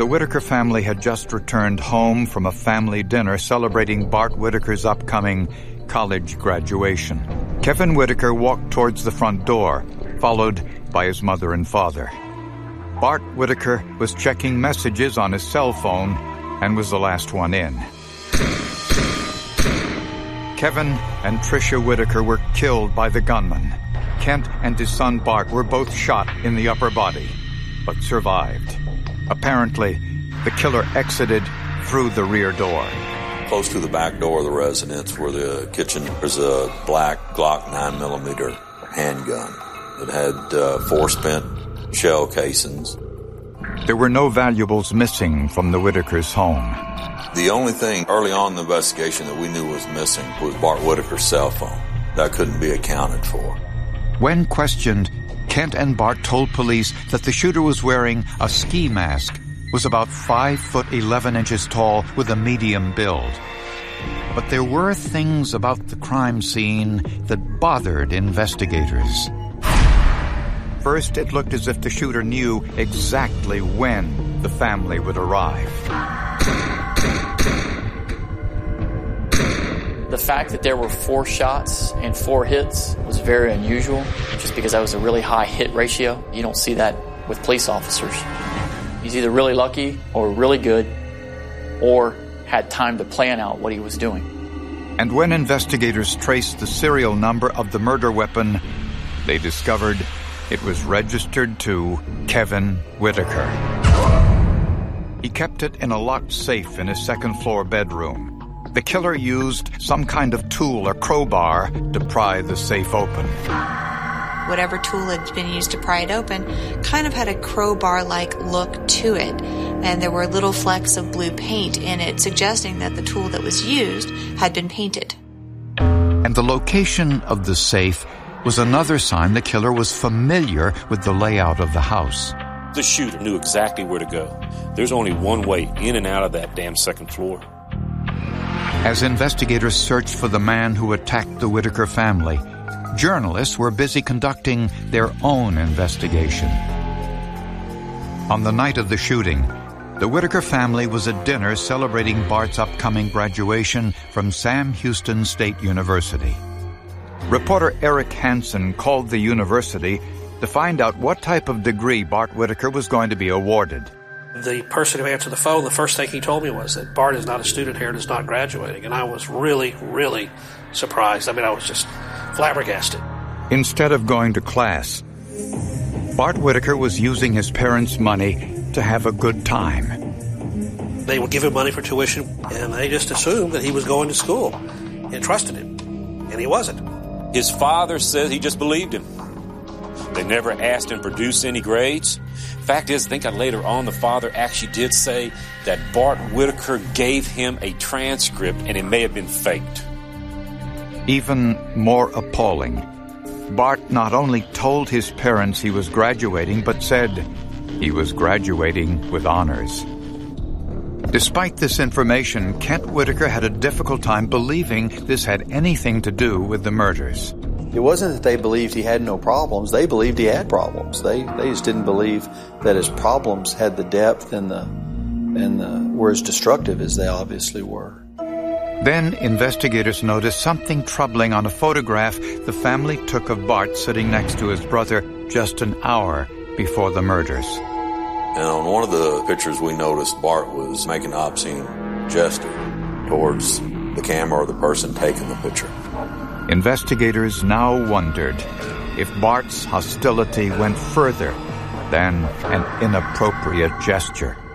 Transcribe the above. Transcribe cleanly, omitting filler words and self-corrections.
Whitaker family had just returned home from a family dinner celebrating Bart Whitaker's upcoming college graduation. Kevin Whitaker walked towards the front door, followed by his mother and father. Bart Whitaker was checking messages on his cell phone and was the last one in. Kevin and Tricia Whitaker were killed by the gunman. Kent and his son Bart were both shot in the upper body, but survived. Apparently, the killer exited through the rear door. Close to the back door of the residence where the kitchen was a black Glock 9mm handgun. It had 4 spent shell casings. There were no valuables missing from the Whitakers' home. The only thing early on in the investigation that we knew was missing was Bart Whitaker's cell phone. That couldn't be accounted for. When questioned, Kent and Bart told police that the shooter was wearing a ski mask, was about 5'11" tall with a medium build. But there were things about the crime scene that bothered investigators. First, it looked as if the shooter knew exactly when the family would arrive. The fact that there were 4 shots and 4 hits was very unusual, just because that was a really high hit ratio. You don't see that with police officers. He's either really lucky or really good, or had time to plan out what he was doing. And when investigators traced the serial number of the murder weapon, they discovered it was registered to Kevin Whitaker. He kept it in a locked safe in his second-floor bedroom. The killer used some kind of tool or crowbar to pry the safe open. Whatever tool had been used to pry it open kind of had a crowbar-like look to it, and there were little flecks of blue paint in it, suggesting that the tool that was used had been painted. And the location of the safe was another sign the killer was familiar with the layout of the house. The shooter knew exactly where to go. There's only one way in and out of that damn second floor. As investigators searched for the man who attacked the Whitaker family, journalists were busy conducting their own investigation. On the night of the shooting, the Whitaker family was at dinner celebrating Bart's upcoming graduation from Sam Houston State University. Reporter Eric Hansen called the university to find out what type of degree Bart Whitaker was going to be awarded. The person who answered the phone, the first thing he told me was that Bart is not a student here and is not graduating. And I was really, really surprised. I mean, I was just flabbergasted. Instead of going to class, Bart Whitaker was using his parents' money to have a good time. They would give him money for tuition, and they just assumed that he was going to school and trusted him. And he wasn't. His father said he just believed him. They never asked him to produce any grades. Fact is, I think later on the father actually did say that Bart Whitaker gave him a transcript and it may have been faked. Even more appalling, Bart not only told his parents he was graduating, but said he was graduating with honors. Despite this information, Kent Whitaker had a difficult time believing this had anything to do with the murders. It wasn't that they believed he had no problems. They believed he had problems. They just didn't believe that his problems had the depth and were as destructive as they obviously were. Then investigators noticed something troubling on a photograph the family took of Bart sitting next to his brother just an hour before the murders. And on one of the pictures we noticed Bart was making an obscene gesture towards the camera or the person taking the picture. Investigators now wondered if Bart's hostility went further than an inappropriate gesture.